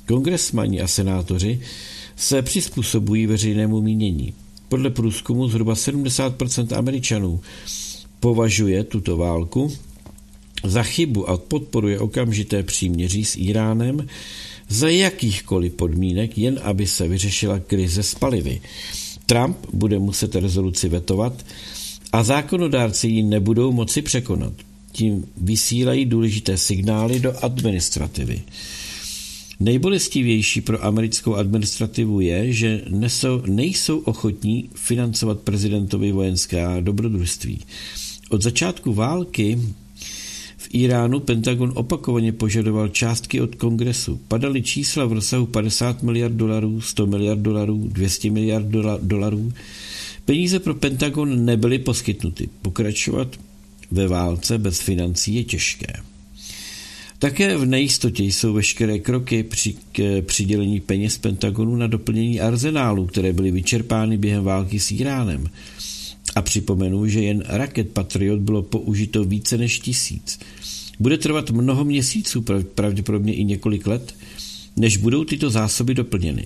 Kongresmani a senátoři se přizpůsobují veřejnému mínění. Podle průzkumu zhruba 70% Američanů považuje tuto válku za chybu a podporuje okamžité příměří s Iránem za jakýchkoliv podmínek, jen aby se vyřešila krize s palivy. Trump bude muset rezoluci vetovat a zákonodárci ji nebudou moci překonat. Tím vysílají důležité signály do administrativy. Nejbolestivější pro americkou administrativu je, že nejsou ochotní financovat prezidentovi vojenská dobrodružství. Od začátku války v Iránu Pentagon opakovaně požadoval částky od kongresu. Padaly čísla v rozsahu 50 miliard dolarů, 100 miliard dolarů, 200 miliard dolarů. Peníze pro Pentagon nebyly poskytnuty. Pokračovat ve válce bez financí je těžké. Také v nejistotě jsou veškeré kroky k přidělení peněz Pentagonu na doplnění arzenálů, které byly vyčerpány během války s Iránem. A připomenu, že jen raket Patriot bylo použito více než 1000. Bude trvat mnoho měsíců, pravděpodobně i několik let, než budou tyto zásoby doplněny.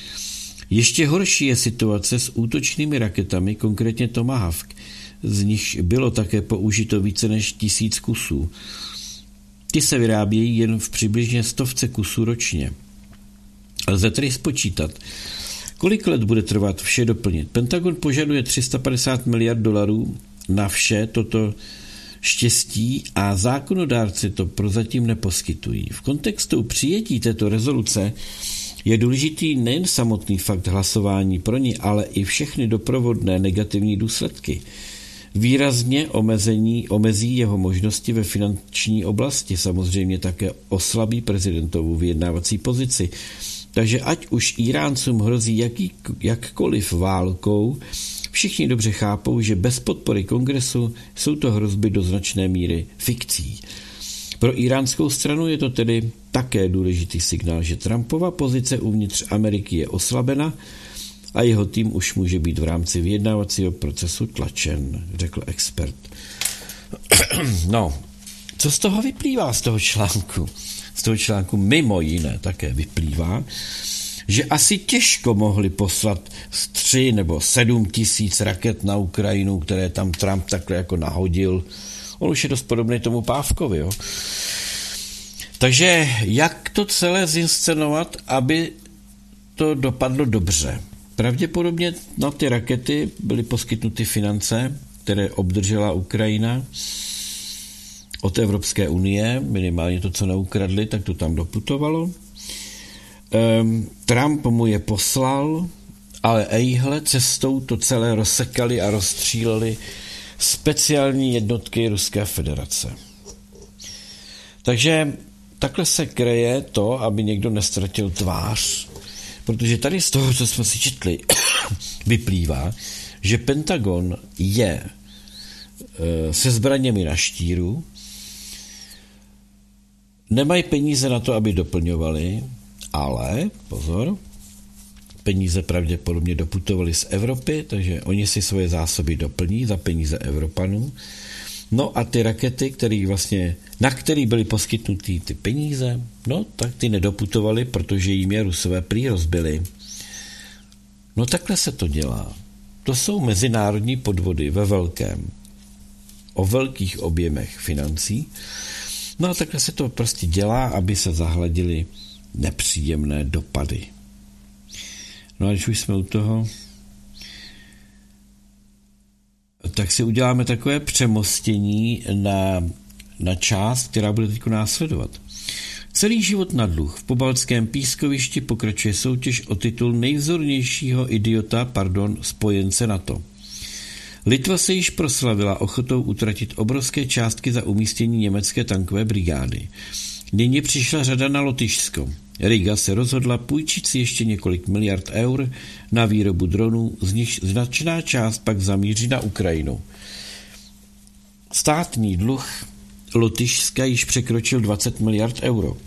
Ještě horší je situace s útočnými raketami, konkrétně Tomahawk, z nich bylo také použito více než 1000 kusů. Ty se vyrábějí jen v přibližně 100 kusů ročně. Lze tedy spočítat, kolik let bude trvat vše doplnit. Pentagon požaduje 350 miliard dolarů na vše toto štěstí a zákonodárci to prozatím neposkytují. V kontextu přijetí této rezoluce je důležitý nejen samotný fakt hlasování pro ní, ale i všechny doprovodné negativní důsledky. Výrazně omezí jeho možnosti ve finanční oblasti, samozřejmě také oslabí prezidentovu vyjednávací pozici. Takže ať už Iráncům hrozí jakkoliv válkou, všichni dobře chápou, že bez podpory kongresu jsou to hrozby do značné míry fikcí. Pro iránskou stranu je to tedy také důležitý signál, že Trumpova pozice uvnitř Ameriky je oslabena a jeho tým už může být v rámci vyjednávacího procesu tlačen, řekl expert. No, co z toho vyplývá z toho článku? Z toho článku mimo jiné také vyplývá, že asi těžko mohli poslat 3 nebo 7 tisíc raket na Ukrajinu, které tam Trump takhle jako nahodil. On už je dost podobný tomu Pávkovi, jo. Takže jak to celé zinscenovat, aby to dopadlo dobře? Pravděpodobně na ty rakety byly poskytnuty finance, které obdržela Ukrajina od Evropské unie, minimálně to, co neukradli, tak to tam doputovalo. Trump mu je poslal, ale ejhle, cestou to celé rozsekali a rozstříleli speciální jednotky Ruské federace. Takže takhle se kreje to, aby někdo nestratil tvář, protože tady z toho, co jsme si četli, vyplývá, že Pentagon je se zbraněmi na štíru, nemají peníze na to, aby doplňovali, ale, pozor, peníze pravděpodobně doputovaly z Evropy, takže oni si svoje zásoby doplní za peníze Evropanů. No a ty rakety, na které byly poskytnuty ty peníze, no tak ty nedoputovaly, protože jim je Rusové prý rozbili. No takhle se to dělá. To jsou mezinárodní podvody ve velkém. O velkých objemech financí. No a takhle se to prostě dělá, aby se zahladily nepříjemné dopady. No a když už jsme u toho, tak si uděláme takové přemostění na část, která bude teď následovat. Celý život na dluh. V pobaltském pískovišti pokračuje soutěž o titul nejvzornějšího spojence NATO. Litva se již proslavila ochotou utratit obrovské částky za umístění německé tankové brigády. Nyní přišla řada na Lotyšsko. Riga se rozhodla půjčit si ještě několik miliard eur na výrobu dronů, z nich značná část pak zamíří na Ukrajinu. Státní dluh Lotyšska již překročil 20 miliard euro.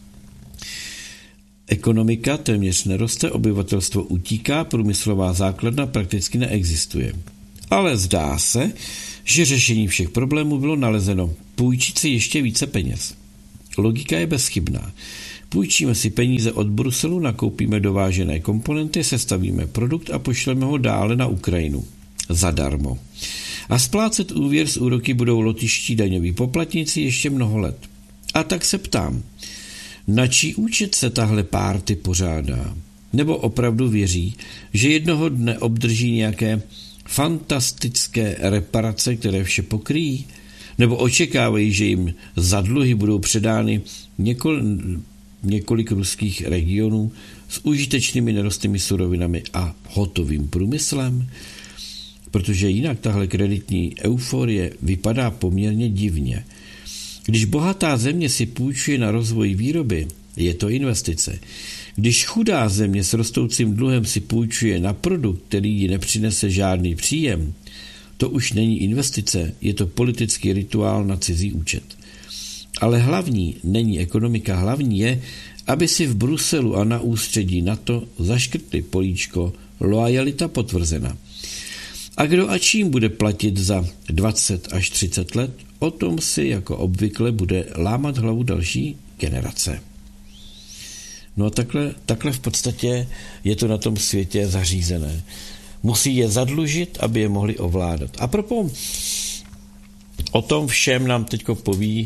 Ekonomika téměř neroste, obyvatelstvo utíká, průmyslová základna prakticky neexistuje. Ale zdá se, že řešení všech problémů bylo nalezeno. Půjčit si ještě více peněz. Logika je bezchybná. Půjčíme si peníze od Bruselu, nakoupíme dovážené komponenty, sestavíme produkt a pošleme ho dále na Ukrajinu. Zadarmo. A splácet úvěr s úroky budou lotyští daňoví poplatníci ještě mnoho let. A tak se ptám, na čí účet se tahle párty pořádá? Nebo opravdu věří, že jednoho dne obdrží nějaké fantastické reparace, které vše pokryjí? Nebo očekávají, že jim za dluhy budou předány několik ruských regionů s užitečnými nerostnými surovinami a hotovým průmyslem? Protože jinak tahle kreditní euforie vypadá poměrně divně. Když bohatá země si půjčuje na rozvoj výroby, je to investice. Když chudá země s rostoucím dluhem si půjčuje na produkt, který ji nepřinese žádný příjem, to už není investice, je to politický rituál na cizí účet. Ale hlavní není ekonomika, hlavní je, aby si v Bruselu a na ústředí NATO zaškrtli políčko loajalita potvrzena. A kdo a čím bude platit za 20 až 30 let, o tom si jako obvykle bude lámat hlavu další generace. No a takhle v podstatě je to na tom světě zařízené. Musí je zadlužit, aby je mohli ovládat. A propos o tom všem nám teďko poví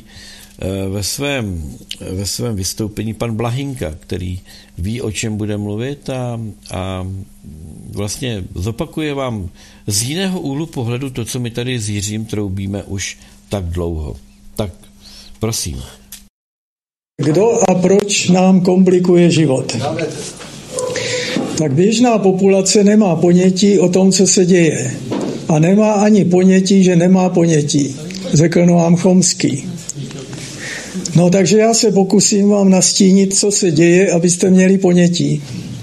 ve svém vystoupení pan Blahinka, který ví, o čem bude mluvit a vlastně zopakuje vám z jiného úhlu pohledu to, co my tady s Jiřím troubíme už tak dlouho. Tak prosím. Kdo a proč nám komplikuje život? Tak běžná populace nemá ponětí o tom, co se děje. A nemá ani ponětí, že nemá ponětí, řekl Noam Chomsky. No takže já se pokusím vám nastínit, co se děje, abyste měli ponětí.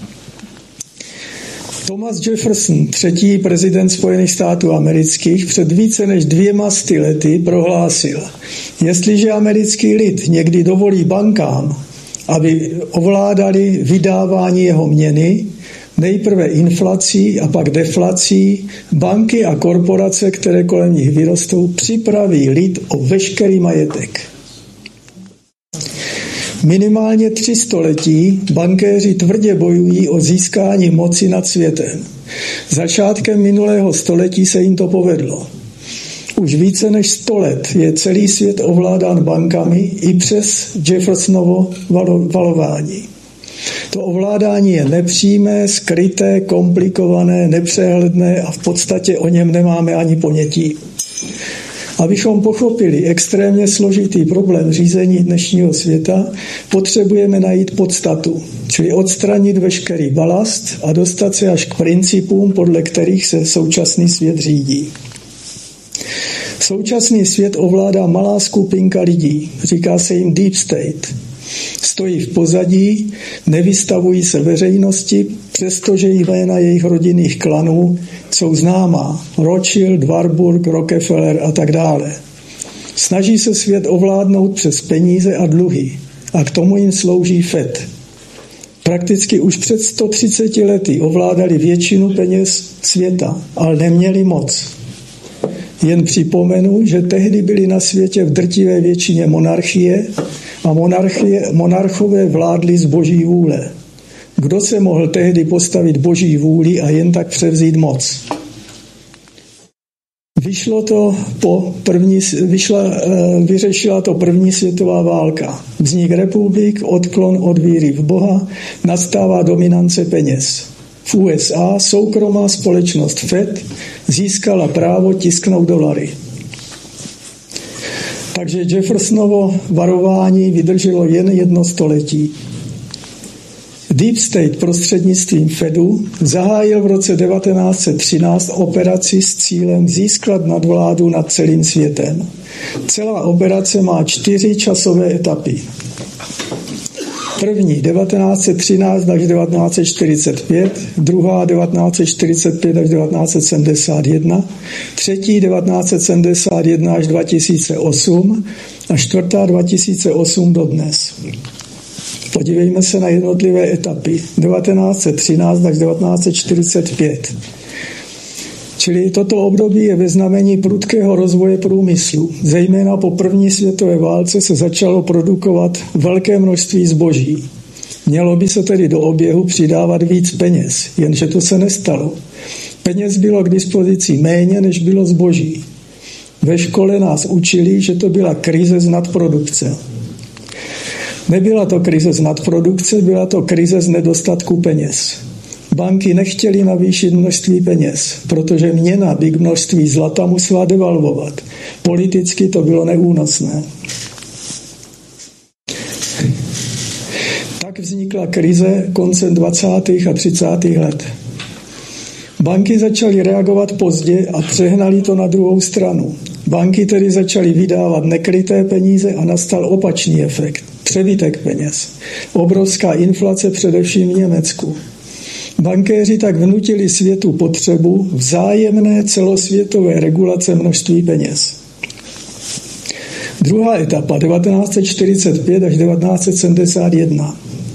Thomas Jefferson, třetí prezident Spojených států amerických, před více než 200 lety prohlásil, jestliže americký lid někdy dovolí bankám, aby ovládali vydávání jeho měny, nejprve inflací a pak deflací, banky a korporace, které kolem nich vyrostou, připraví lid o veškerý majetek. Minimálně 3 století bankéři tvrdě bojují o získání moci nad světem. Začátkem minulého století se jim to povedlo. Už více než 100 let je celý svět ovládán bankami i přes Jeffersonovo valování. To ovládání je nepřímé, skryté, komplikované, nepřehledné a v podstatě o něm nemáme ani ponětí. Abychom pochopili extrémně složitý problém řízení dnešního světa, potřebujeme najít podstatu, čili odstranit veškerý balast a dostat se až k principům, podle kterých se současný svět řídí. Současný svět ovládá malá skupinka lidí, říká se jim Deep State. Stojí v pozadí, nevystavují se veřejnosti, přestože jména jejich rodinných klanů jsou známá. Rothschild, Warburg, Rockefeller a tak dále. Snaží se svět ovládnout přes peníze a dluhy a k tomu jim slouží FED. Prakticky už před 130 lety ovládali většinu peněz světa, ale neměli moc. Jen připomenu, že tehdy byly na světě v drtivé většině monarchie a monarchové vládli z boží vůle. Kdo se mohl tehdy postavit boží vůli a jen tak převzít moc? Vyřešila to první světová válka. Vznik republik, odklon od víry v Boha, nastává dominance peněz. V USA soukromá společnost FED získala právo tisknout dolary. Takže Jeffersonovo varování vydrželo jen 1 století. Deep State prostřednictvím Fedu zahájil v roce 1913 operaci s cílem získat nadvládu nad celým světem. Celá operace má 4 časové etapy. První 1913 až 1945, druhá 1945 až 1971, třetí 1971 až 2008 a čtvrtá 2008 dodnes. Podívejme se na jednotlivé etapy. 1913 až 1945. Čili toto období je ve znamení prudkého rozvoje průmyslu. Zejména po první světové válce se začalo produkovat velké množství zboží. Mělo by se tedy do oběhu přidávat víc peněz, jenže to se nestalo. Peněz bylo k dispozici méně, než bylo zboží. Ve škole nás učili, že to byla krize z nadprodukce. Nebyla to krize z nadprodukce, byla to krize z nedostatku peněz. Banky nechtěly navýšit množství peněz, protože měna by k množství zlata musela devalvovat. Politicky to bylo neúnosné. Tak vznikla krize koncem 20. a 30. let. Banky začaly reagovat pozdě a přehnali to na druhou stranu. Banky tedy začaly vydávat nekryté peníze a nastal opačný efekt. Přebytek peněz. Obrovská inflace především v Německu. Bankéři tak vnutili světu potřebu vzájemné celosvětové regulace množství peněz. Druhá etapa 1945 až 1971.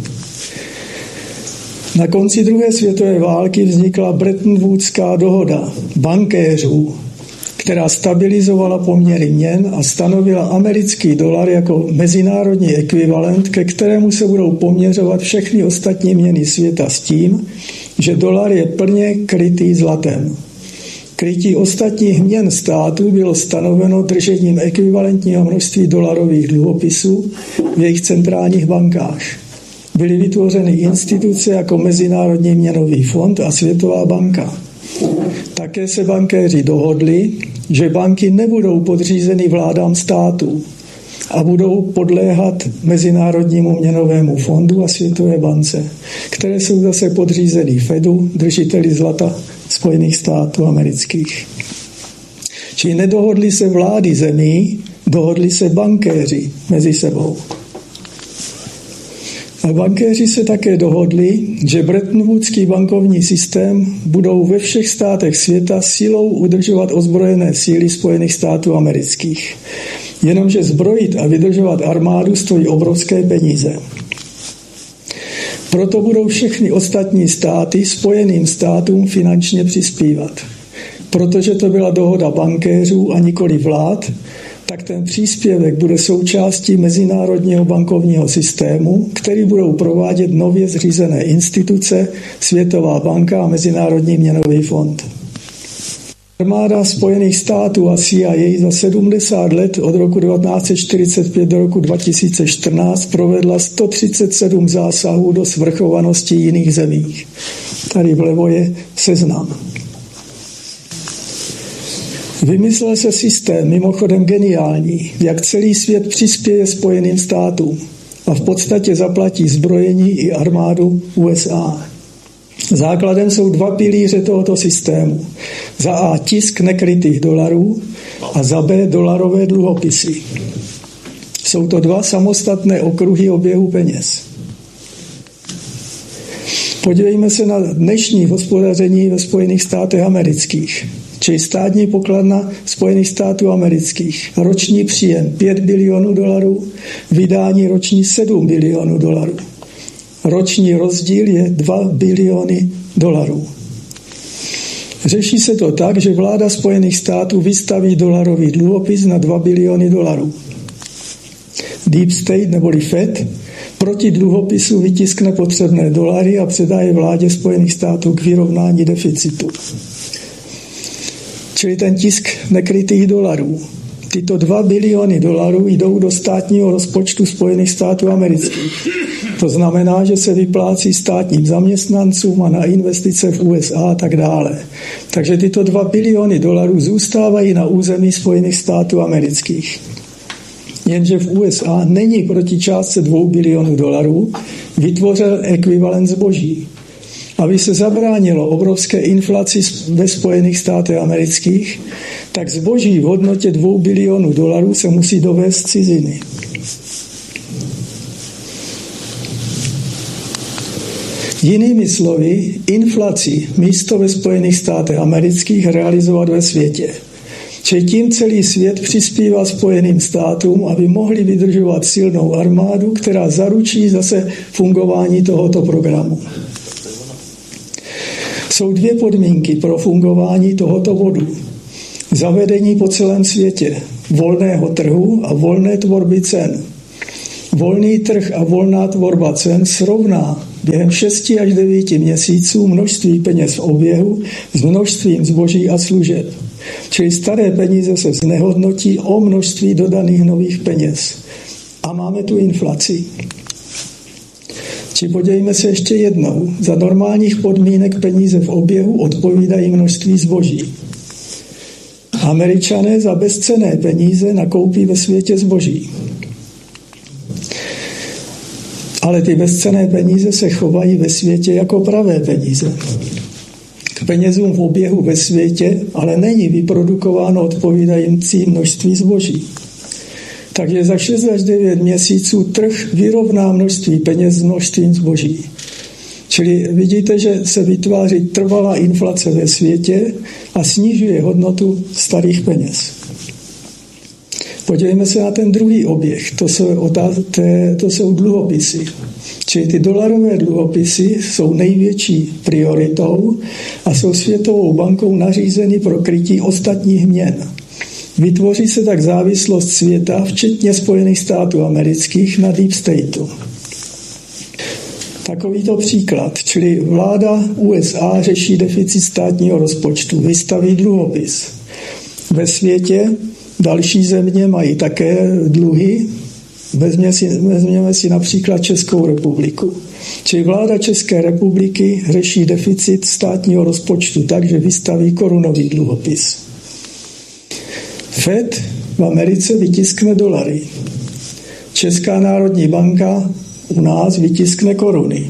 Na konci druhé světové války vznikla Bretton Woodská dohoda bankéřů, která stabilizovala poměry měn a stanovila americký dolar jako mezinárodní ekvivalent, ke kterému se budou poměřovat všechny ostatní měny světa s tím, že dolar je plně krytý zlatem. Krytí ostatních měn států bylo stanoveno držením ekvivalentního množství dolarových dluhopisů v jejich centrálních bankách. Byly vytvořeny instituce jako Mezinárodní měnový fond a Světová banka. Také se bankéři dohodli, že banky nebudou podřízeny vládám států a budou podléhat Mezinárodnímu měnovému fondu a Světové bance, které jsou zase podřízeny Fedu, držiteli zlata Spojených států amerických. Čili nedohodli se vlády zemí, dohodli se bankéři mezi sebou. A bankéři se také dohodli, že Bretton Woodský bankovní systém budou ve všech státech světa silou udržovat ozbrojené síly Spojených států amerických. Jenomže zbrojit a vydržovat armádu stojí obrovské peníze. Proto budou všechny ostatní státy Spojeným státům finančně přispívat. Protože to byla dohoda bankéřů a nikoli vlád, tak ten příspěvek bude součástí mezinárodního bankovního systému, který budou provádět nově zřízené instituce, Světová banka a Mezinárodní měnový fond. Armáda Spojených států a CIA za 70 let od roku 1945 do roku 2014 provedla 137 zásahů do svrchovanosti jiných zemí. Tady vlevo je seznam. Vymyslel se systém, mimochodem geniální, jak celý svět přispěje Spojeným státům a v podstatě zaplatí zbrojení i armádu USA. Základem jsou dva pilíře tohoto systému. Za A tisk nekrytých dolarů a za B dolarové dluhopisy. Jsou to dva samostatné okruhy oběhu peněz. Podívejme se na dnešní hospodaření ve Spojených státech amerických. Čili státní pokladna Spojených států amerických. Roční příjem 5 bilionů dolarů, vydání roční 7 bilionů dolarů. Roční rozdíl je 2 biliony dolarů. Řeší se to tak, že vláda Spojených států vystaví dolarový dluhopis na 2 biliony dolarů. Deep State neboli Fed proti dluhopisu vytiskne potřebné dolary a předá je vládě Spojených států k vyrovnání deficitu. Čili ten tisk nekrytých dolarů. Tyto 2 biliony dolarů jdou do státního rozpočtu Spojených států amerických. To znamená, že se vyplácí státním zaměstnancům a na investice v USA a tak dále. Takže tyto 2 biliony dolarů zůstávají na území Spojených států amerických. Jenže v USA není proti částce 2 bilionů dolarů vytvořen ekvivalent zboží. Aby se zabránilo obrovské inflaci ve Spojených státech amerických, tak zboží v hodnotě 2 bilionů dolarů se musí dovést z ciziny. Jinými slovy, inflaci místo ve Spojených státech amerických realizovat ve světě. Čili tím celý svět přispívá Spojeným státům, aby mohli vydržovat silnou armádu, která zaručí zase fungování tohoto programu. Jsou dvě podmínky pro fungování tohoto bodu. Zavedení po celém světě volného trhu a volné tvorby cen. Volný trh a volná tvorba cen srovná během 6 až 9 měsíců množství peněz v oběhu s množstvím zboží a služeb. Čili staré peníze se znehodnotí o množství dodaných nových peněz. A máme tu inflaci. Či podívejme se ještě jednou. Za normálních podmínek peníze v oběhu odpovídají množství zboží. Američané za bezcenné peníze nakoupí ve světě zboží. Ale ty bezcenné peníze se chovají ve světě jako pravé peníze. K penězům v oběhu ve světě ale není vyprodukováno odpovídající množství zboží. Takže za 6 až 9 měsíců trh vyrovná množství peněz s množstvím zboží. Čili vidíte, že se vytváří trvalá inflace ve světě a snižuje hodnotu starých peněz. Podívejme se na ten druhý oběh, to jsou dluhopisy. Čili ty dolarové dluhopisy jsou největší prioritou a jsou Světovou bankou nařízeny pro krytí ostatních měn. Vytvoří se tak závislost světa, včetně Spojených států amerických, na deep stateu. Takovýto příklad, čili vláda USA řeší deficit státního rozpočtu, vystaví dluhopis. Ve světě další země mají také dluhy, vezměme si například Českou republiku. Čili vláda České republiky řeší deficit státního rozpočtu tak, že vystaví korunový dluhopis. Fed v Americe vytiskne dolary. Česká národní banka u nás vytiskne koruny.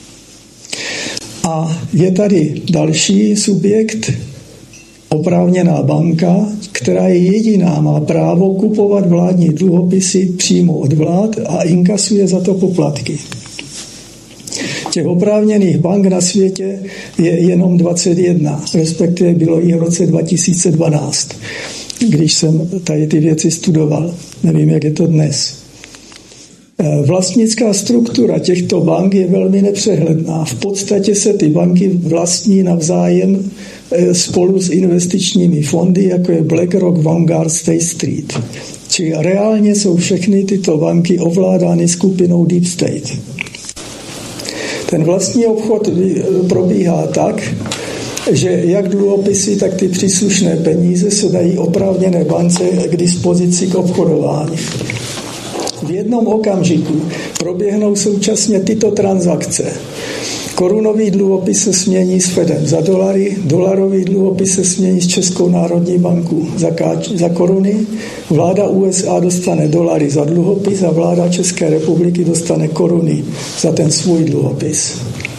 A je tady další subjekt, oprávněná banka, která je jediná, má právo kupovat vládní dluhopisy přímo od vlád a inkasuje za to poplatky. Těch oprávněných bank na světě je jenom 21, respektive bylo jich v roce 2012, když jsem tady ty věci studoval. Nevím, jak je to dnes. Vlastnická struktura těchto bank je velmi nepřehledná. V podstatě se ty banky vlastní navzájem spolu s investičními fondy, jako je BlackRock, Vanguard, State Street. Čili reálně jsou všechny tyto banky ovládány skupinou Deep State. Ten vlastní obchod probíhá tak, že jak dluhopisy, tak ty příslušné peníze se dají oprávněné bance k dispozici k obchodování. V jednom okamžiku proběhnou současně tyto transakce. Korunový dluhopis se smění s Fedem za dolary, dolarový dluhopis se smění s Českou národní banku za koruny, vláda USA dostane dolary za dluhopis a vláda České republiky dostane koruny za ten svůj dluhopis.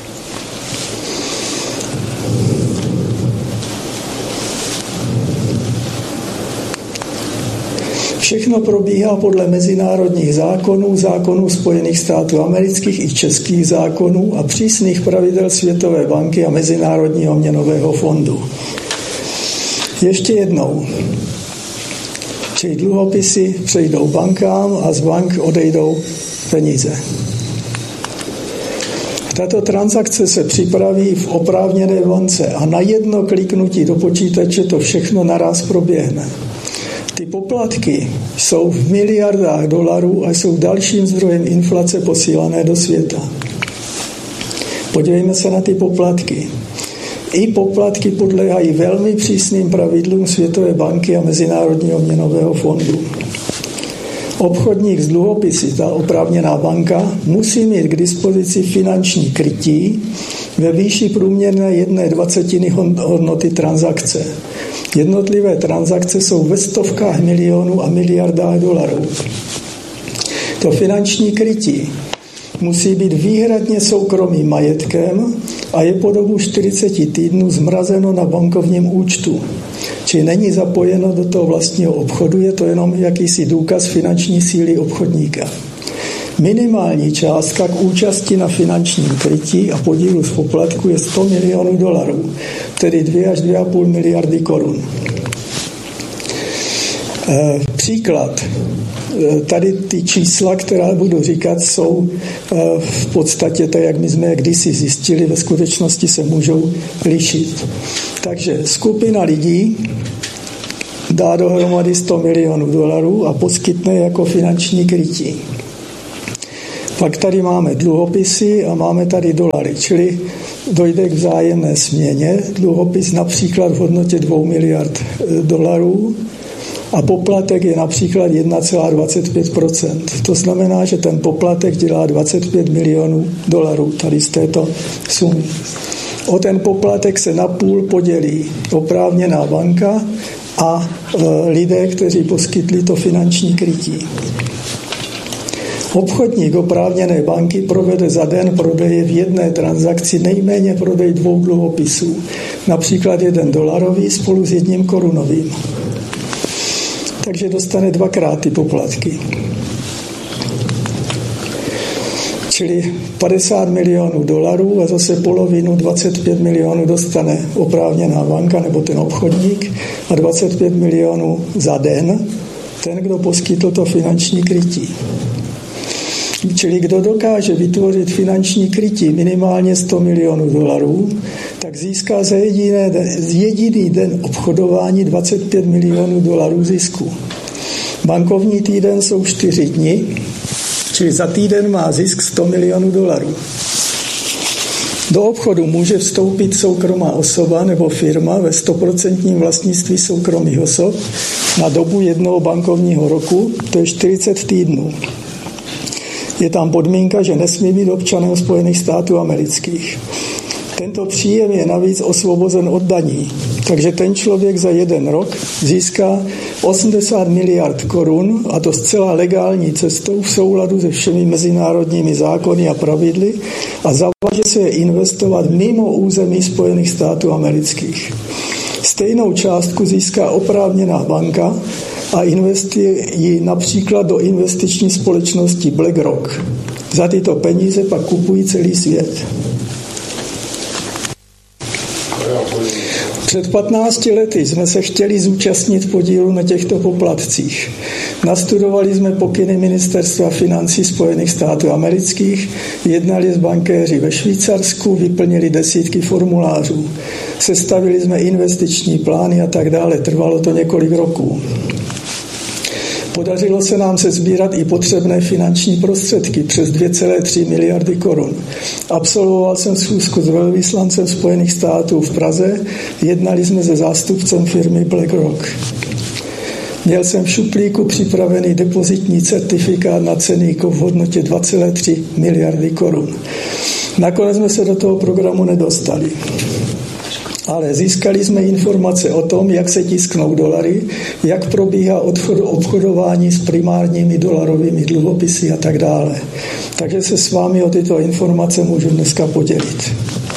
Všechno probíhá podle mezinárodních zákonů, zákonů Spojených států amerických i českých zákonů a přísných pravidel Světové banky a Mezinárodního měnového fondu. Ještě jednou. Čili dluhopisy přejdou bankám a z bank odejdou peníze. Tato transakce se připraví v oprávněné bance a na jedno kliknutí do počítače to všechno naraz proběhne. Ty poplatky jsou v miliardách dolarů a jsou dalším zdrojem inflace posílané do světa. Podívejme se na ty poplatky. I poplatky podléhají velmi přísným pravidlům Světové banky a Mezinárodního měnového fondu. Obchodník s dluhopisy, ta oprávněná banka, musí mít k dispozici finanční krytí ve výši průměrné 1/20 hodnoty transakce. Jednotlivé transakce jsou ve stovkách milionů a miliardách dolarů. To finanční krytí musí být výhradně soukromým majetkem a je po dobu 40 týdnů zmrazeno na bankovním účtu. Či není zapojeno do toho vlastního obchodu, je to jenom jakýsi důkaz finanční síly obchodníka. Minimální částka k účasti na finančním krytí a podílu z poplatku je 100 milionů dolarů, tedy 2 až 2,5 miliardy korun. Příklad. tady ty čísla, která budu říkat, jsou v podstatě tak, jak my jsme kdysi zjistili, ve skutečnosti se můžou lišit. Takže skupina lidí dá dohromady $100 milionů a poskytne jako finanční krytí. Pak tady máme dluhopisy a máme tady dolary, čili dojde k vzájemné směně. Dluhopis například v hodnotě $2 miliard a poplatek je například 1,25%. To znamená, že ten poplatek dělá $25 milionů tady z této sumy. O ten poplatek se napůl podělí oprávněná banka a lidé, kteří poskytli to finanční krytí. Obchodník oprávněné banky provede za den prodeje v jedné transakci nejméně prodej 2 dluhopisů, například $1 spolu s 1 korunovým. Takže dostane 2krát ty poplatky. Čili $50 milionů a zase polovinu, 25 milionů dostane oprávněná banka nebo ten obchodník a 25 milionů za den ten, kdo poskytl to finanční krytí. Čili kdo dokáže vytvořit finanční krytí minimálně $100 milionů, tak získá za jediný den obchodování $25 milionů zisku. Bankovní týden jsou 4 dny, čili za týden má zisk $100 milionů. Do obchodu může vstoupit soukromá osoba nebo firma ve 100% vlastnictví soukromých osob na dobu 1 bankovního roku, to je 40 týdnů. Je tam podmínka, že nesmí být občanem Spojených států amerických. Tento příjem je navíc osvobozen od daní, takže ten člověk za 1 rok získá 80 miliard korun, a to zcela legální cestou v souladu se všemi mezinárodními zákony a pravidly, a zavaže se je investovat mimo území Spojených států amerických. Stejnou částku získá oprávněná banka a investuje ji například do investiční společnosti BlackRock. Za tyto peníze pak kupují celý svět. Před 15 lety jsme se chtěli zúčastnit podílu na těchto poplatcích. Nastudovali jsme pokyny Ministerstva financí Spojených států amerických, jednali s bankéři ve Švýcarsku, vyplnili desítky formulářů. Sestavili jsme investiční plány a tak dále. Trvalo to několik roků. Podařilo se nám sesbírat i potřebné finanční prostředky přes 2,3 miliardy korun. Absolvoval jsem schůzku s velvyslancem Spojených států v Praze, jednali jsme se zástupcem firmy BlackRock. Měl jsem v šuplíku připravený depozitní certifikát na ceník v hodnotě 2,3 miliardy korun. Nakonec jsme se do toho programu nedostali. Ale získali jsme informace o tom, jak se tisknou dolary, jak probíhá obchodování s primárními dolarovými dluhopisy a tak dále. Takže se s vámi o tyto informace můžu dneska podělit.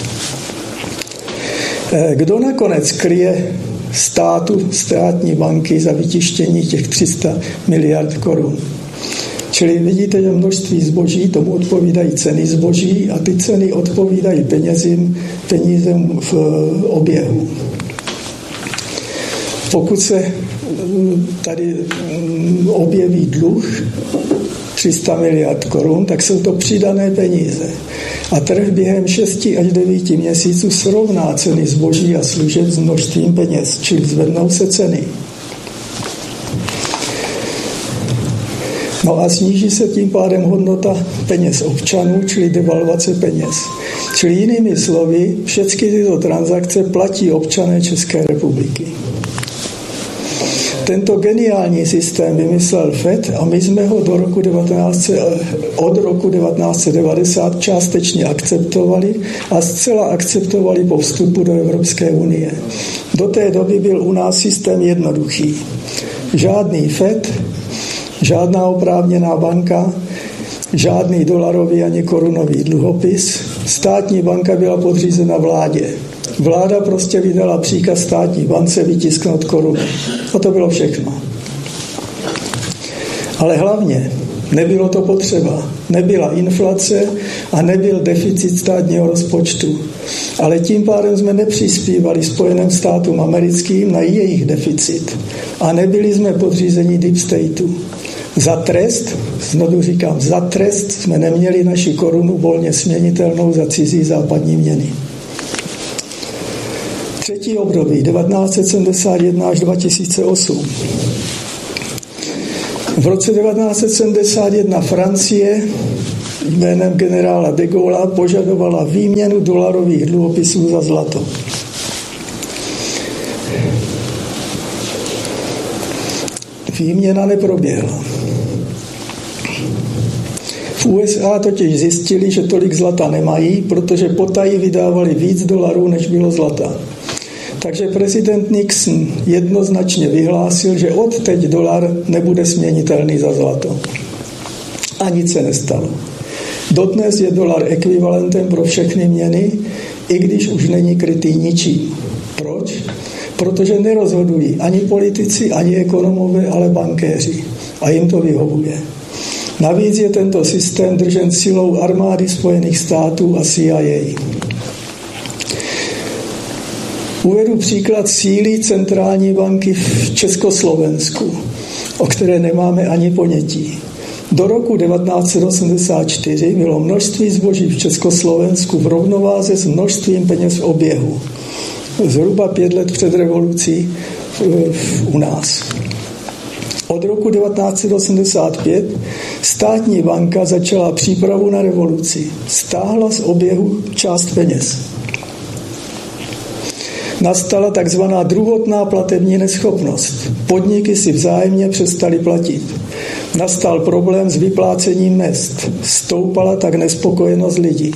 Kdo nakonec kryje státní banky za vytištění těch 300 miliard korun? Čili vidíte, že množství zboží, tomu odpovídají ceny zboží a ty ceny odpovídají penězům v oběhu. Pokud se tady objeví dluh 300 miliard korun, tak jsou to přidané peníze. A trh během 6 až 9 měsíců srovná ceny zboží a služeb s množstvím peněz, čili zvednou se ceny. No a sníží se tím pádem hodnota peněz občanů, čili devalvace peněz. Čili jinými slovy, všechny tyto transakce platí občané České republiky. Tento geniální systém vymyslel FED a my jsme ho od roku 1990 částečně akceptovali a zcela akceptovali po vstupu do Evropské unie. Do té doby byl u nás systém jednoduchý. Žádný FED, žádná oprávněná banka, žádný dolarový ani korunový dluhopis. Státní banka byla podřízena vládě. Vláda prostě vydala příkaz státní bance vytisknout koruny. A to bylo všechno. Ale hlavně nebylo to potřeba. Nebyla inflace a nebyl deficit státního rozpočtu. Ale tím pádem jsme nepřispívali Spojeným státům americkým na jejich deficit. A nebyli jsme podřízení deep stateu. Za trest, znovu říkám, za trest jsme neměli naši korunu volně směnitelnou za cizí západní měny. Třetí období 1971 až 2008. V roce 1971 Francie jménem generála de Gaulla požadovala výměnu dolarových dluhopisů za zlato. Výměna neproběhla. V USA totiž zjistili, že tolik zlata nemají, protože potají vydávali víc dolarů, než bylo zlata. Takže prezident Nixon jednoznačně vyhlásil, že odteď dolar nebude směnitelný za zlato. A nic se nestalo. Dodnes je dolar ekvivalentem pro všechny měny, i když už není krytý ničím. Proč? Protože nerozhodují ani politici, ani ekonomové, ale bankéři. A jim to vyhovuje. Navíc je tento systém držen silou armády Spojených států a CIA. Uvedu příklad síly centrální banky v Československu, o které nemáme ani ponětí. Do roku 1984 bylo množství zboží v Československu v rovnováze s množstvím peněz v oběhu. Zhruba 5 let před revolucí u nás. Od roku 1985 státní banka začala přípravu na revoluci. Stáhla z oběhu část peněz. Nastala takzvaná druhotná platební neschopnost. Podniky si vzájemně přestaly platit. Nastal problém s vyplácením mezd. Stoupala tak nespokojenost lidí.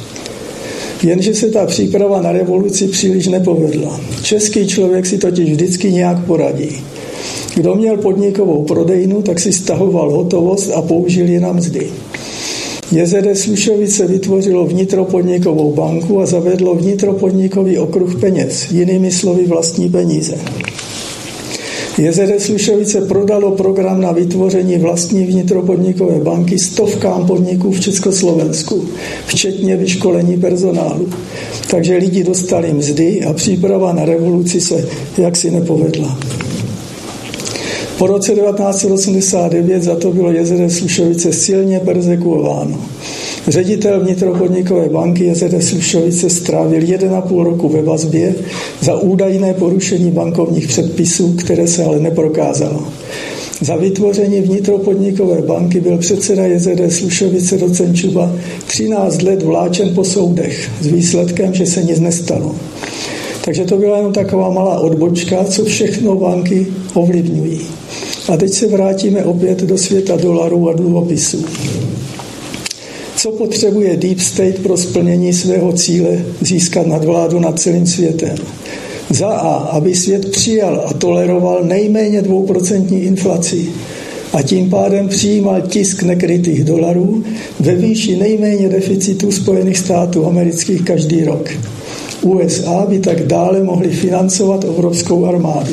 Jenže se ta příprava na revoluci příliš nepovedla. Český člověk si totiž vždycky nějak poradí. Kdo měl podnikovou prodejnu, tak si stahoval hotovost a použil ji na mzdy. JZD Slušovice vytvořilo vnitropodnikovou banku a zavedlo vnitropodnikový okruh peněz, jinými slovy vlastní peníze. JZD Slušovice prodalo program na vytvoření vlastní vnitropodnikové banky stovkám podniků v Československu, včetně vyškolení personálu. Takže lidi dostali mzdy a příprava na revoluci se jaksi nepovedla. Po roce 1989 za to bylo JZD Slušovice silně perzekuováno. Ředitel vnitropodnikové banky JZD Slušovice strávil 1,5 roku ve vazbě za údajné porušení bankovních předpisů, které se ale neprokázalo. Za vytvoření vnitropodnikové banky byl předseda JZD Slušovice docent Čuba 13 let vláčen po soudech s výsledkem, že se nic nestalo. Takže to byla jenom taková malá odbočka, co všechno banky ovlivňují. A teď se vrátíme opět do světa dolarů a dluhopisů. Co potřebuje Deep State pro splnění svého cíle získat nadvládu nad celým světem? Za A, aby svět přijal a toleroval nejméně 2% inflaci a tím pádem přijímal tisk nekrytých dolarů ve výši nejméně deficitu Spojených států amerických každý rok. USA by tak dále mohly financovat evropskou armádu.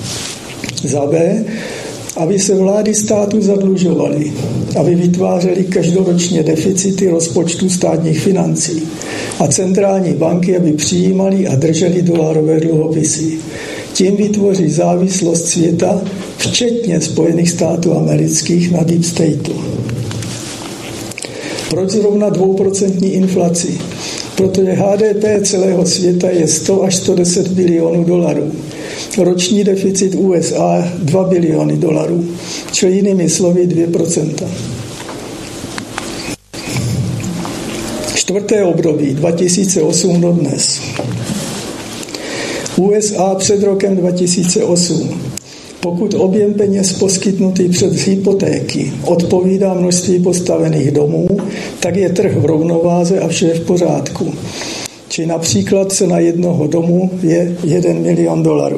Za B, aby se vlády států zadlužovaly, aby vytvářely každoročně deficity rozpočtu státních financí a centrální banky, aby přijímaly a držely dolarové dluhopisy. Tím vytvoří závislost světa, včetně Spojených států amerických, na Deep Stateu. Proč zrovna 2% inflaci? Protože HDP celého světa je 100 až 110 bilionů dolarů. Roční deficit USA 2 biliony dolarů, čili jinými slovy 2%. Čtvrté období 2008 do dnes. USA před rokem 2008. Pokud objem peněz poskytnutý přes hypotéky odpovídá množství postavených domů, tak je trh v rovnováze a vše je v pořádku. Či například cena jednoho domu je 1 milion dolarů.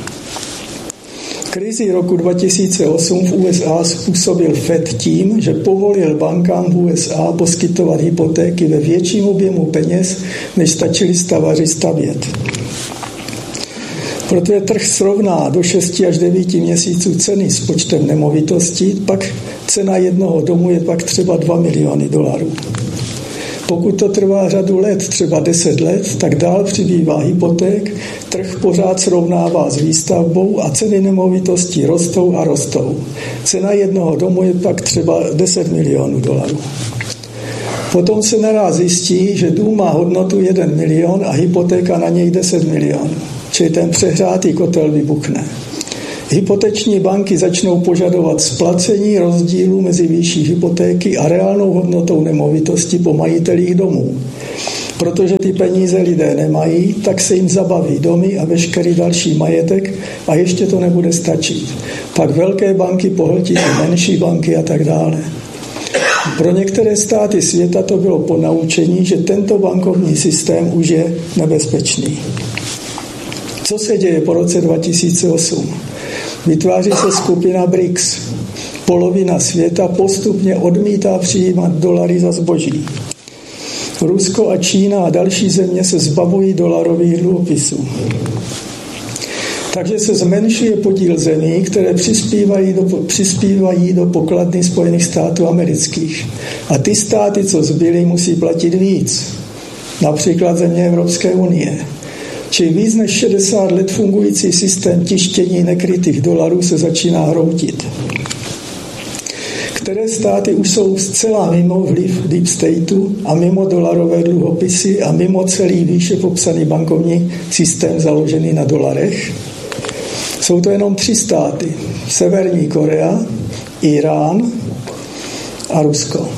Krizi roku 2008 v USA způsobil Fed tím, že povolil bankám v USA poskytovat hypotéky ve větším objemu peněz, než stačili stavaři stavět. Protože trh srovná do 6 až 9 měsíců ceny s počtem nemovitostí, pak cena jednoho domu je pak třeba 2 miliony dolarů. Pokud to trvá řadu let, třeba 10 let, tak dál přibývá hypoték, trh pořád srovnává s výstavbou a ceny nemovitostí rostou a rostou. Cena jednoho domu je pak třeba 10 milionů dolarů. Potom se naraz zjistí, že dům má hodnotu 1 milion a hypotéka na něj 10 milionů. Čili ten přehrátý kotel vybuchne. Hypoteční banky začnou požadovat splacení rozdílu mezi výší hypotéky a reálnou hodnotou nemovitosti po majitelích domů. Protože ty peníze lidé nemají, tak se jim zabaví domy a veškerý další majetek a ještě to nebude stačit. Pak velké banky pohltí menší banky a tak dále. Pro některé státy světa to bylo ponaučení, že tento bankovní systém už je nebezpečný. Co se děje po roce 2008? Vytváří se skupina BRICS. Polovina světa postupně odmítá přijímat dolary za zboží. Rusko a Čína a další země se zbavují dolarových dluhopisů. Takže se zmenšuje podíl zemí, které přispívají do pokladny Spojených států amerických. A ty státy, co zbyly, musí platit víc. Například země Evropské unie. Čili víc než 60 let fungující systém tištění nekrytých dolarů se začíná hroutit. Které státy už jsou zcela mimo vliv deep stateu a mimo dolarové dluhopisy a mimo celý výše popsaný bankovní systém založený na dolarech? Jsou to jenom 3 státy. Severní Korea, Irán a Rusko.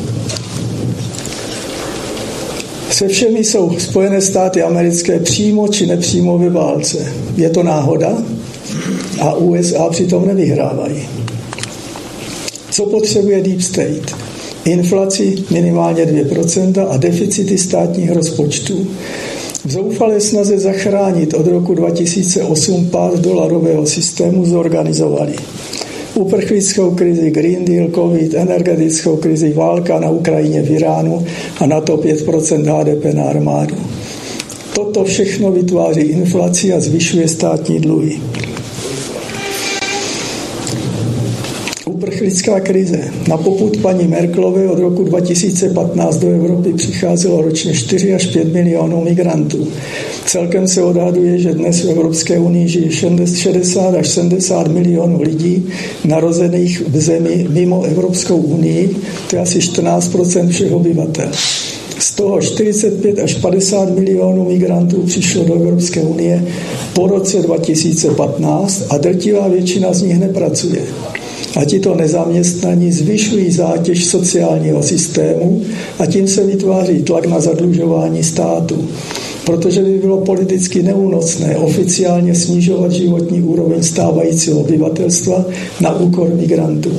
Se všemi jsou Spojené státy americké přímo či nepřímo ve válce. Je to náhoda a USA přitom nevyhrávají. Co potřebuje deep state? Inflaci minimálně 2% a deficity státních rozpočtů. V zoufalé snaze zachránit od roku 2008 pád dolarového systému zorganizovali uprchlickou krizi, Green Deal, COVID, energetickou krizi, válka na Ukrajině, v Iránu a na to 5% HDP na armádu. Toto všechno vytváří inflaci a zvyšuje státní dluhy. Uprchlická krize. Na popud paní Merkelové od roku 2015 do Evropy přicházelo ročně 4 až 5 milionů migrantů. Celkem se odhaduje, že dnes v Evropské unii žije 60 až 70 milionů lidí narozených v zemi mimo Evropskou unii, to je asi 14% všech obyvatel. Z toho 45 až 50 milionů migrantů přišlo do Evropské unie po roce 2015 a drtivá většina z nich nepracuje. A tito nezaměstnaní zvyšují zátěž sociálního systému a tím se vytváří tlak na zadlužování státu. Protože by bylo politicky neúnosné oficiálně snižovat životní úroveň stávajícího obyvatelstva na úkor migrantů.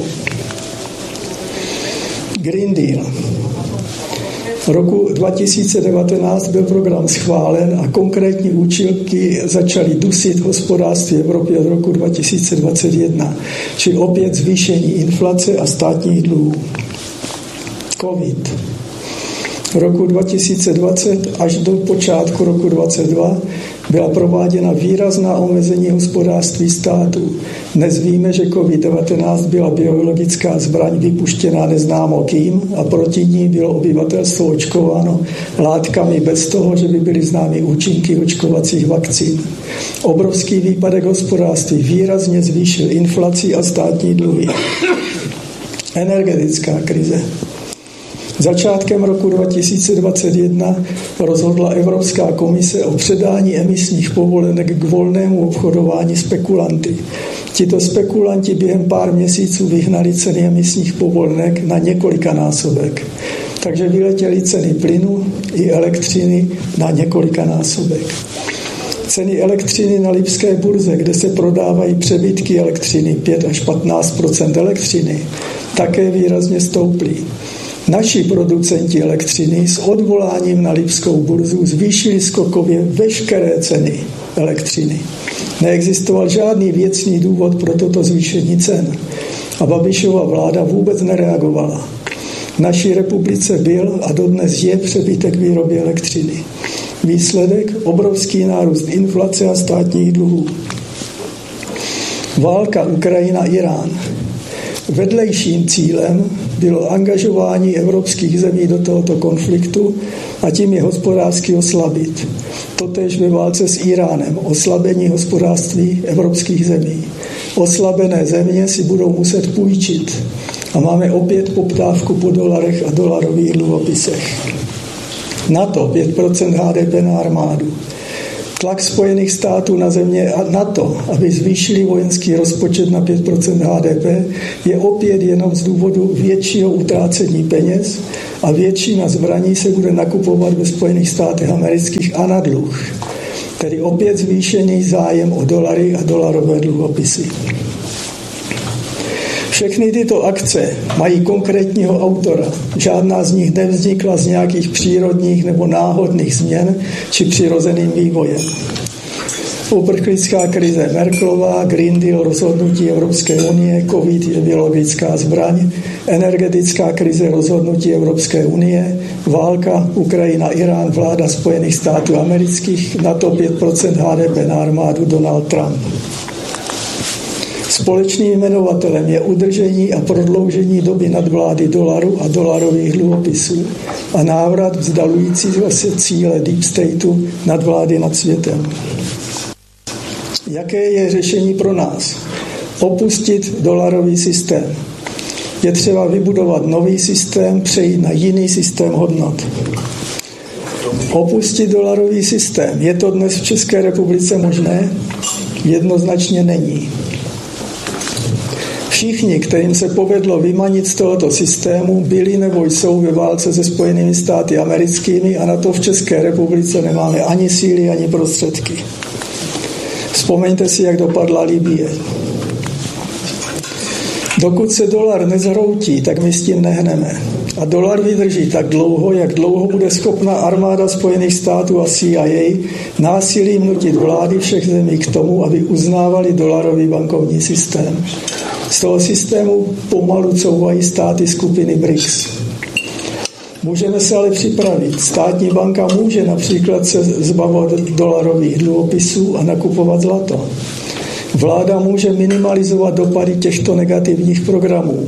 Green Deal. V roku 2019 byl program schválen a konkrétní účinky začaly dusit hospodářství Evropy od roku 2021, čili opět zvýšení inflace a státních dluhů. COVID. V roku 2020 až do počátku roku 2022 byla prováděna výrazná omezení hospodářství státu. Dnes víme, že COVID-19 byla biologická zbraň vypuštěná neznámo kým a proti ní bylo obyvatelstvo očkováno látkami bez toho, že by byly známy účinky očkovacích vakcín. Obrovský výpadek hospodářství výrazně zvýšil inflaci a státní dluhy. Energetická krize. Začátkem roku 2021 rozhodla Evropská komise o předání emisních povolenek k volnému obchodování spekulanty. Tito spekulanti během pár měsíců vyhnali ceny emisních povolenek na několikanásobek. Takže vyletěly ceny plynu i elektřiny na několikanásobek. Ceny elektřiny na lipské burze, kde se prodávají přebytky elektřiny, 5 až 15% elektřiny, také výrazně stouply. Naši producenti elektřiny s odvoláním na lipskou burzu zvýšili skokově veškeré ceny elektřiny. Neexistoval žádný věcný důvod pro toto zvýšení cen a Babišova vláda vůbec nereagovala. V naší republice byl a dodnes je přebytek výroby elektřiny. Výsledek obrovský nárůst inflace a státních dluhů. Válka Ukrajina-Irán. Vedlejším cílem bylo angažování evropských zemí do tohoto konfliktu a tím je hospodářsky oslabit. Totéž ve válce s Iránem, oslabení hospodářství evropských zemí. Oslabené země si budou muset půjčit a máme opět poptávku po dolarech a dolarových dluhopisech. NATO 5% HDP na armádu. Tlak Spojených států na země a NATO, aby zvýšili vojenský rozpočet na 5% HDP, je opět jenom z důvodu většího utrácení peněz a většina zbraní se bude nakupovat ve Spojených státech amerických a na dluh. Tedy opět zvýšený zájem o dolary a dolarové dluhopisy. Všechny tyto akce mají konkrétního autora. Žádná z nich nevznikla z nějakých přírodních nebo náhodných změn či přirozeným vývojem. Uprchlická krize Merkelová, Green Deal, rozhodnutí Evropské unie, COVID je biologická zbraň, energetická krize, rozhodnutí Evropské unie, válka Ukrajina, Irán, vláda Spojených států amerických, NATO 5% HDP na armádu Donald Trump. Společným jmenovatelem je udržení a prodloužení doby nadvlády dolaru a dolarových dluhopisů a návrat vzdalujícího se cíle Deep Stateu nadvlády nad světem. Jaké je řešení pro nás? Opustit dolarový systém. Je třeba vybudovat nový systém, přejít na jiný systém hodnot. Opustit dolarový systém. Je to dnes v České republice možné? Jednoznačně není. Všichni, kterým se povedlo vymanit z tohoto systému, byli nebo jsou ve válce se Spojenými státy americkými a na to v České republice nemáme ani síly, ani prostředky. Vzpomeňte si, jak dopadla Libye. Dokud se dolar nezhroutí, tak my s tím nehneme. A dolar vydrží tak dlouho, jak dlouho bude schopna armáda Spojených států a CIA násilím nutit vlády všech zemí k tomu, aby uznávali dolarový bankovní systém. Z toho systému pomalu couvají státy skupiny BRICS. Můžeme se ale připravit. Státní banka může například se zbavovat dolarových dluhopisů a nakupovat zlato. Vláda může minimalizovat dopady těchto negativních programů.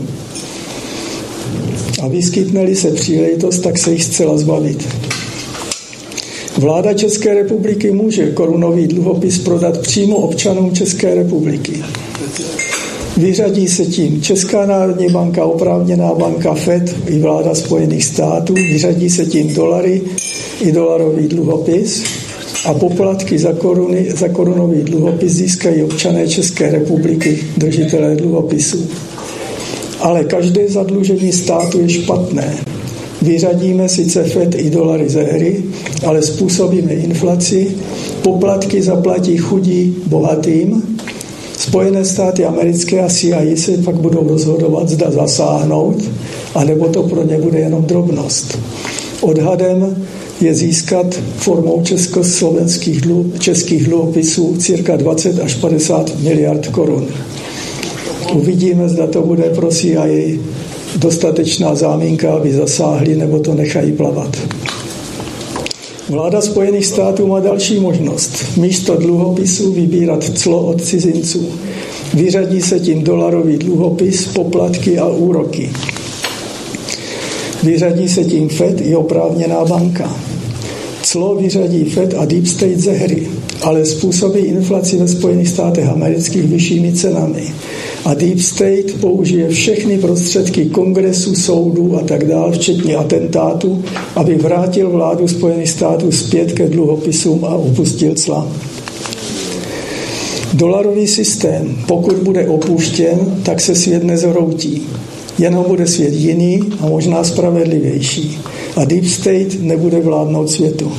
A vyskytne-li se příležitost, tak se jich zcela zbavit. Vláda České republiky může korunový dluhopis prodat přímo občanům České republiky. Vyřadí se tím Česká národní banka, oprávněná banka FED i vláda Spojených států, vyřadí se tím dolary i dolarový dluhopis a poplatky za korunový dluhopis získají občané České republiky, držitelé dluhopisů. Ale každé zadlužení státu je špatné. Vyřadíme sice FED i dolary ze hry, ale způsobíme inflaci, poplatky zaplatí chudí bohatým, Spojené státy americké a CIA se pak budou rozhodovat, zda zasáhnout, anebo to pro ně bude jenom drobnost. Odhadem je získat formou českých dluhopisů cirka 20 až 50 miliard korun. Uvidíme, zda to bude pro CIA dostatečná záminka, aby zasáhli, nebo to nechají plavat. Vláda Spojených států má další možnost. Místo dluhopisů vybírat clo od cizinců. Vyřadí se tím dolarový dluhopis, poplatky a úroky. Vyřadí se tím FED i oprávněná banka. Clo vyřadí FED a Deep State ze hry, ale způsobí inflaci ve Spojených státech amerických vyššími cenami. A Deep State použije všechny prostředky kongresu, soudů a tak dále, včetně atentátu, aby vrátil vládu Spojených států zpět ke dluhopisům a opustil cla. Dolarový systém, pokud bude opuštěn, tak se svět nezhroutí. Jenom bude svět jiný a možná spravedlivější. A Deep State nebude vládnout světu.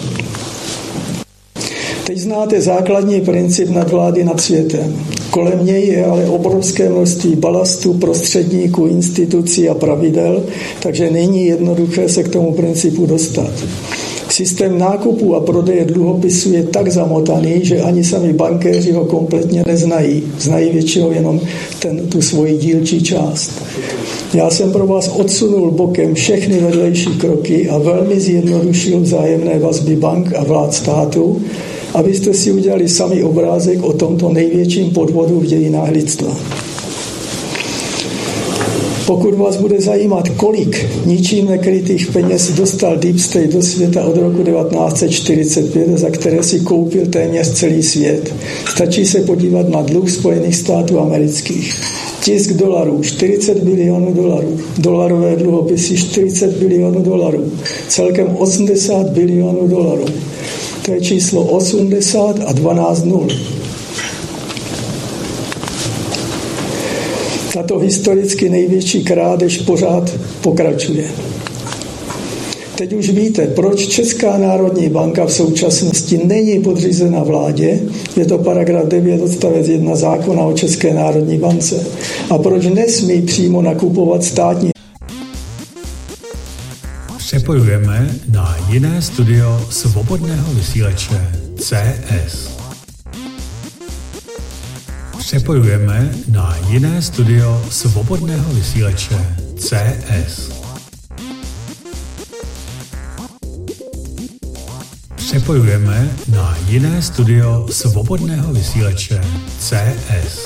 Teď znáte základní princip nadvlády nad světem. Kolem něj je ale obrovské množství balastů, prostředníků, institucí a pravidel, takže není jednoduché se k tomu principu dostat. Systém nákupu a prodeje dluhopisů je tak zamotaný, že ani sami bankéři ho kompletně neznají. Znají většinou jenom tu svoji dílčí část. Já jsem pro vás odsunul bokem všechny vedlejší kroky a velmi zjednodušil vzájemné vazby bank a vlád států, abyste si udělali sami obrázek o tomto největším podvodu v dějinách lidstva. Pokud vás bude zajímat, kolik ničím nekrytých peněz dostal Deep State do světa od roku 1945, za které si koupil téměř celý svět, stačí se podívat na dluh Spojených států amerických. Tisk dolarů, 40 bilionů dolarů. Dolarové dluhopisy, 40 bilionů dolarů. Celkem 80 bilionů dolarů. To je číslo 80 a 12 nul. Tato historicky největší krádež pořád pokračuje. Teď už víte, proč Česká národní banka v současnosti není podřízena vládě, je to paragraf 9 odstavec 1 zákona o České národní bance, a proč nesmí přímo nakupovat státní. Přepojujeme na jiné studio svobodného vysílače CS. Přepojujeme na jiné studio svobodného vysílače CS. Přepojujeme na jiné studio svobodného vysílače CS.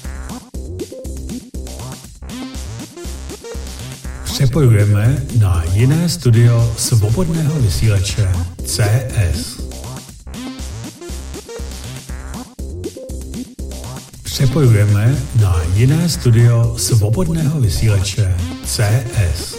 Přepojujeme na jiné studio svobodného vysílače CS. Přepojujeme na jiné studio svobodného vysílače CS.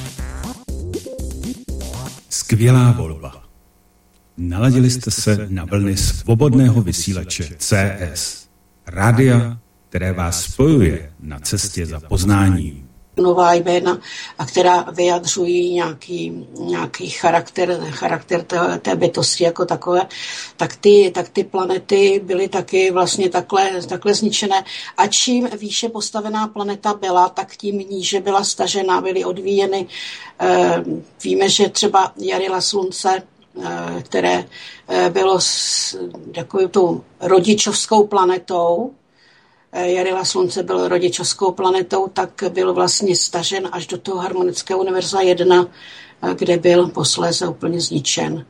Skvělá volba. Naladili jste se na vlny svobodného vysílače CS. Rádia, které vás spojuje na cestě za poznáním. Nová jména, a která vyjadřují nějaký charakter té bytosti jako takové, tak ty planety byly taky vlastně takhle zničené. A čím výše postavená planeta byla, tak tím níže byla stažena, byly odvíjeny. Víme, že třeba Jarila Slunce, které bylo takovou tou rodičovskou planetou, Jarila Slunce byl rodičovskou planetou, tak byl vlastně stažen až do toho harmonického univerza 1, kde byl posléze úplně zničen.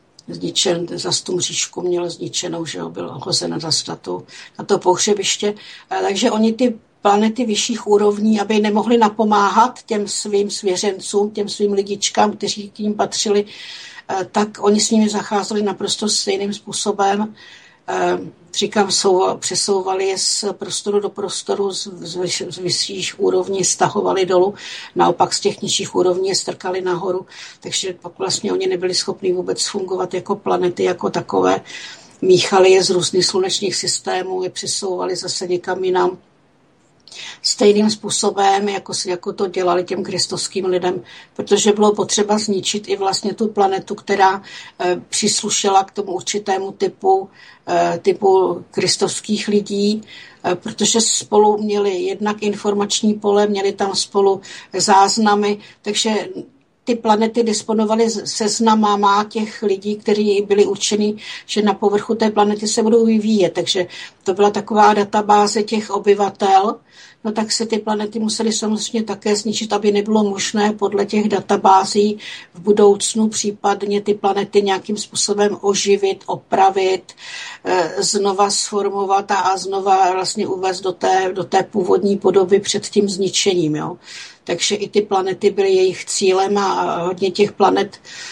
Zas tu mřížku měl zničenou, že ho byl hozen na to pohřebiště. Takže oni ty planety vyšších úrovní, aby nemohli napomáhat těm svým svěřencům, těm svým lidičkám, kteří k ním patřili, tak oni s nimi zacházeli naprosto stejným způsobem. Říkám, přesouvali je z prostoru do prostoru, z vyšších úrovní stahovali dolů, naopak z těch nižších úrovní je strkali nahoru, takže pak vlastně oni nebyli schopni vůbec fungovat jako planety, jako takové. Míchali je z různých slunečních systémů, je přesouvali zase někam jinam. Stejným způsobem, jako to dělali těm kristovským lidem, protože bylo potřeba zničit i vlastně tu planetu, která příslušela k tomu určitému typu kristovských lidí, protože spolu měli jednak informační pole, měli tam spolu záznamy, takže ty planety disponovaly seznamama těch lidí, kteří byli určeni, že na povrchu té planety se budou vyvíjet. Takže to byla taková databáze těch obyvatel. No tak se ty planety musely samozřejmě také zničit, aby nebylo možné podle těch databází v budoucnu případně ty planety nějakým způsobem oživit, opravit, znova sformovat a znova vlastně uvést do té původní podoby před tím zničením. Jo. Takže i ty planety byly jejich cílem a hodně těch planet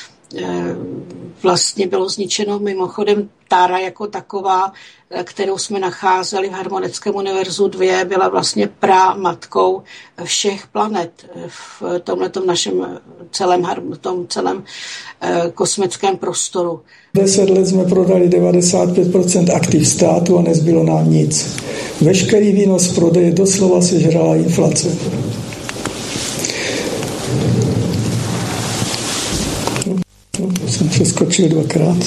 vlastně bylo zničeno. Mimochodem Tára jako taková, kterou jsme nacházeli v harmonickém univerzu 2, byla vlastně pramatkou všech planet v tomhletom našem celém kosmickém prostoru. 10 let jsme prodali 95% aktiv státu a nezbylo nám nic. Veškerý výnos prodeje doslova sežrala inflace. Jsem přeskočil 2krát.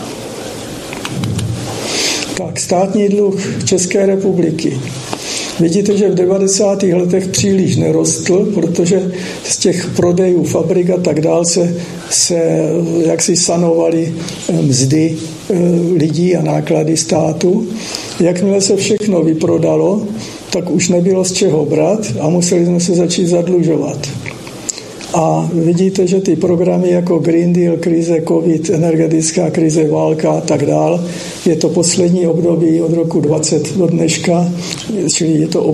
Tak, státní dluh České republiky. Vidíte, že v 90. letech příliš nerostl, protože z těch prodejů fabrik a tak dál se jaksi sanovaly mzdy lidí a náklady státu. Jakmile se všechno vyprodalo, tak už nebylo z čeho brát a museli jsme se začít zadlužovat. A vidíte, že ty programy jako Green Deal, krize, COVID, energetická krize, válka a tak dál, je to poslední období od roku 20 do dneška, čili je to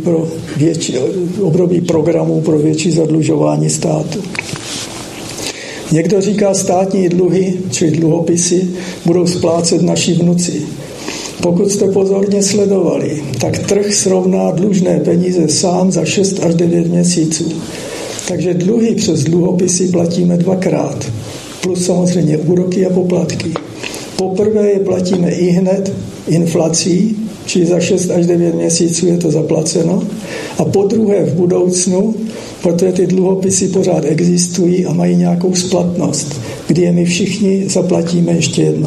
období programů pro větší zadlužování státu. Někdo říká, státní dluhy, čili dluhopisy, budou splácet naši vnuci. Pokud jste pozorně sledovali, tak trh srovná dlužné peníze sám za 6 až 9 měsíců. Takže dluhy přes dluhopisy platíme 2krát, plus samozřejmě úroky a poplatky. Poprvé je platíme i hned inflací, čili za 6 až 9 měsíců je to zaplaceno, a po druhé v budoucnu, protože ty dluhopisy pořád existují a mají nějakou splatnost, kdy je my všichni zaplatíme ještě jednou.